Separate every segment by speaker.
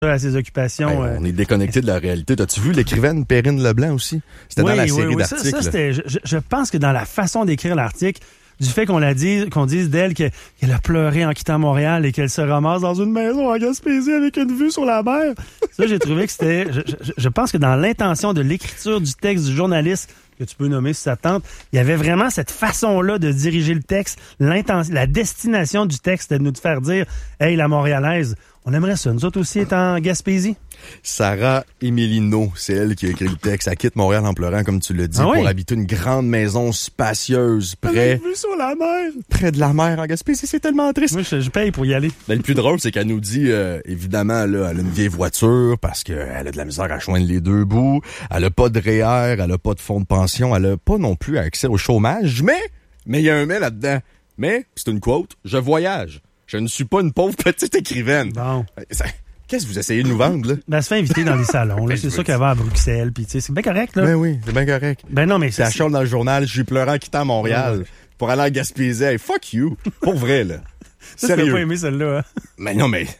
Speaker 1: à ses occupations.
Speaker 2: Hey, on est déconnecté de la réalité. T'as-tu vu l'écrivaine Perrine Leblanc aussi? C'était dans la série d'articles.
Speaker 1: Ça, c'était, je pense que dans la façon d'écrire l'article, du fait qu'on dise d'elle qu'elle a pleuré en quittant Montréal et qu'elle se ramasse dans une maison en Gaspésie avec une vue sur la mer. Ça, j'ai trouvé que c'était... Je pense que dans l'intention de l'écriture du texte du journaliste, que tu peux nommer si ça te tente, il y avait vraiment cette façon-là de diriger le texte. La destination du texte, c'était de nous faire dire « Hey, la Montréalaise, on aimerait ça. Nous autres aussi être en Gaspésie. »
Speaker 2: Sarah Emilino, c'est elle qui a écrit le texte. Elle quitte Montréal en pleurant, comme tu l'as dit, pour habiter une grande maison spacieuse près
Speaker 1: sur la mer.
Speaker 2: Près de la mer en Gaspésie. C'est tellement triste.
Speaker 1: Moi, je paye pour y aller.
Speaker 2: Ben, le plus drôle, c'est qu'elle nous dit, évidemment, là, elle a une vieille voiture parce qu'elle a de la misère à joindre les deux bouts. Elle a pas de REER, elle a pas de fonds de pension, elle a pas non plus accès au chômage. Mais il y a un mais là-dedans. Mais, c'est une quote, je voyage. Je ne suis pas une pauvre petite écrivaine.
Speaker 1: Bon.
Speaker 2: Qu'est-ce que vous essayez de nous vendre, là?
Speaker 1: Ben, elle se fait inviter dans les salons, là. C'est ça qu'elle va à Bruxelles, puis tu sais, c'est bien correct, là.
Speaker 2: Ben oui, c'est bien correct.
Speaker 1: Ben non, mais
Speaker 2: c'est... Elle chante dans le journal, j'ai pleuré en quittant Montréal pour aller à Gaspésie. Hey, fuck you! Pour vrai, là.
Speaker 1: Sérieux. Tu n'as pas aimé celle-là, hein?
Speaker 2: Mais non, mais...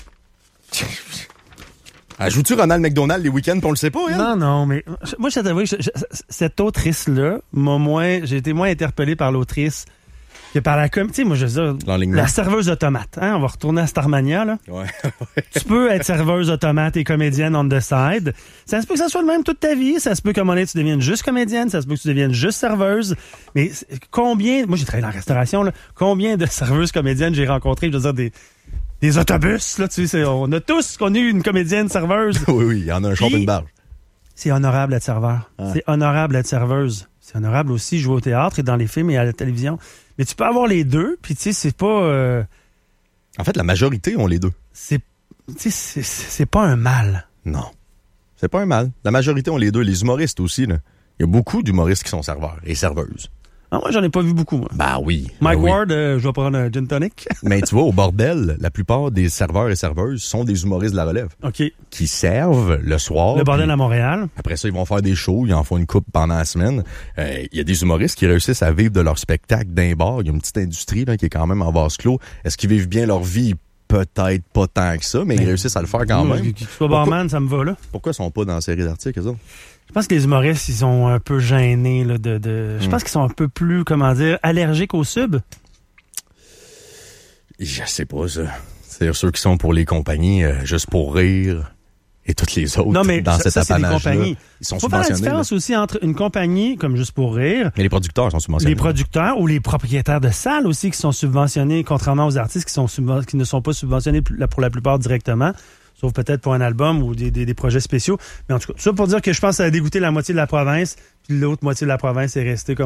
Speaker 2: Ajoutes-tu Ronald McDonald les week-ends pis on le sait pas, hein?
Speaker 1: Non, mais moi, je t'avoue, cette autrice-là, j'ai été moins interpellé par l'autrice que par la tu sais, moi, je veux dire, la serveuse de tomates. Hein? On va retourner à Starmania, là.
Speaker 2: Ouais.
Speaker 1: Tu peux être serveuse de tomates et comédienne on the side. Ça se peut que ça soit le même toute ta vie. Ça se peut qu'à un moment donné, tu deviennes juste comédienne. Ça se peut que tu deviennes juste serveuse. Mais combien... Moi, j'ai travaillé dans la restauration, là. Combien de serveuses comédiennes j'ai rencontrées? Je veux dire, des autobus, là. Tu sais, on a tous connu une comédienne serveuse.
Speaker 2: Oui, il y en a un short et une barge.
Speaker 1: C'est honorable d'être serveur. Ah. C'est honorable d'être serveuse. C'est honorable aussi de jouer au théâtre et dans les films et à la télévision. Mais tu peux avoir les deux, puis tu sais, c'est pas...
Speaker 2: En fait, la majorité ont les deux.
Speaker 1: C'est pas un mal.
Speaker 2: Non. C'est pas un mal. La majorité ont les deux. Les humoristes aussi, là. Il y a beaucoup d'humoristes qui sont serveurs et serveuses.
Speaker 1: Ah, moi, j'en ai pas vu beaucoup, moi.
Speaker 2: Ben oui.
Speaker 1: Mike Ward, je vais prendre un gin tonic.
Speaker 2: Mais tu vois, au bordel, la plupart des serveurs et serveuses sont des humoristes de la relève.
Speaker 1: OK.
Speaker 2: Qui servent le soir.
Speaker 1: Le bordel à Montréal.
Speaker 2: Après ça, ils vont faire des shows, ils en font une coupe pendant la semaine. Il y a des humoristes qui réussissent à vivre de leur spectacle d'un bar. Il y a une petite industrie là, qui est quand même en vase clos. Est-ce qu'ils vivent bien leur vie? Peut-être pas tant que ça, mais ils réussissent à le faire quand même.
Speaker 1: Qu'ils soient barman, ça me va, là.
Speaker 2: Pourquoi ils sont pas dans la série d'articles, eux autres?
Speaker 1: Je pense que les humoristes, ils sont un peu gênés, là, Je pense qu'ils sont un peu plus, allergiques au sub.
Speaker 2: Je sais pas, ça. C'est-à-dire ceux qui sont pour les compagnies, juste pour rire, et toutes les autres,
Speaker 1: non, mais
Speaker 2: dans cet apanage-là, ils sont
Speaker 1: faut
Speaker 2: subventionnés.
Speaker 1: Faut faire la différence aussi entre une compagnie, comme juste pour rire...
Speaker 2: Mais les producteurs sont subventionnés.
Speaker 1: Les producteurs ou les propriétaires de salles aussi qui sont subventionnés, contrairement aux artistes qui ne sont pas subventionnés pour la plupart directement. Sauf peut-être pour un album ou des projets spéciaux. Mais en tout cas, ça pour dire que je pense que ça a dégoûté la moitié de la province, puis l'autre moitié de la province est restée,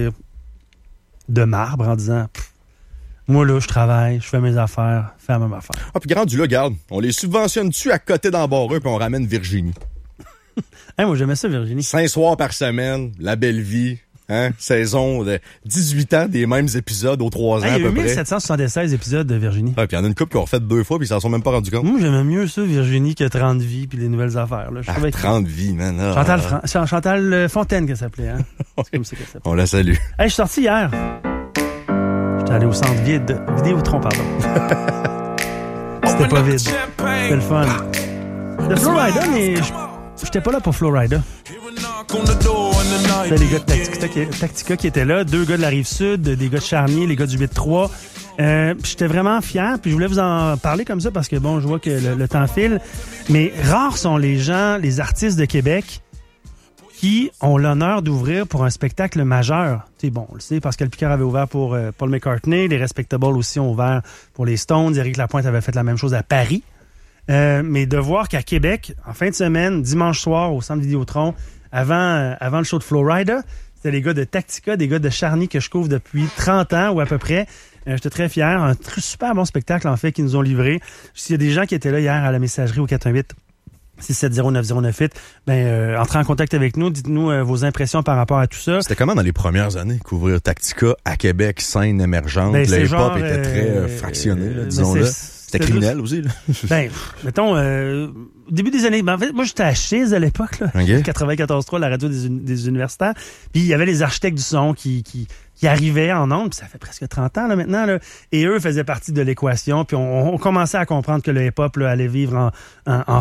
Speaker 1: de marbre en disant moi là, je travaille, je fais mes affaires, fais la même affaire.
Speaker 2: Ah, puis rendu là, garde, on les subventionne-tu à côté d'Embarreux, puis on ramène Virginie.
Speaker 1: Hey, moi, j'aimais ça, Virginie.
Speaker 2: 5 soirs par semaine, la belle vie. Hein? Saison de 18 ans, des mêmes épisodes aux 3 ans à peu près.
Speaker 1: Il y a eu 1776 épisodes de Virginie.
Speaker 2: Ah, puis il y en a une couple qui ont refait 2 fois puis ils s'en sont même pas rendus compte.
Speaker 1: Moi, j'aimais mieux ça, Virginie, que 30 vies puis les nouvelles affaires. Là.
Speaker 2: 30 vies, man.
Speaker 1: Chantal Fontaine, qu'elle s'appelait. Hein? C'est comme ça qu'elle s'appelait.
Speaker 2: On la salue.
Speaker 1: Hey, je suis sorti hier. J'étais allé au centre vide. Vidéotron, pardon. C'était pas vide. C'était le fun. De Florida, mais j'étais pas là pour Florida. C'était les gars de Tactica qui étaient là, 2 gars de la Rive-Sud, des gars de Charnier, les gars du 8-3. J'étais vraiment fier, puis je voulais vous en parler comme ça parce que, bon, je vois que le temps file. Mais rares sont les gens, les artistes de Québec qui ont l'honneur d'ouvrir pour un spectacle majeur. Tu sais, bon, on le sait, Pascal Picard avait ouvert pour Paul McCartney, les Respectables aussi ont ouvert pour les Stones, Éric Lapointe avait fait la même chose à Paris. Mais de voir qu'à Québec, en fin de semaine, dimanche soir, au Centre Vidéotron, avant le show de Florida, c'était les gars de Tactica, des gars de Charny que je couvre depuis 30 ans ou à peu près. J'étais très fier. Un super bon spectacle, en fait, qu'ils nous ont livré. S'il y a des gens qui étaient là hier à la messagerie au 418-670-9098, entrez en contact avec nous. Dites-nous vos impressions par rapport à tout ça.
Speaker 2: C'était comment dans les premières années, couvrir Tactica à Québec, scène émergente? Le hip-hop était très fractionné, disons-le. C'était criminel aussi, là.
Speaker 1: Ben, mettons, début des années... Ben, en fait, moi, j'étais à Chiz à l'époque, là.
Speaker 2: Okay.
Speaker 1: 94.3, la radio des universitaires. Puis il y avait les architectes du son qui arrivaient en ondes, puis ça fait presque 30 ans, là, maintenant, là. Et eux faisaient partie de l'équation, puis on commençait à comprendre que le hip-hop, là, allait vivre en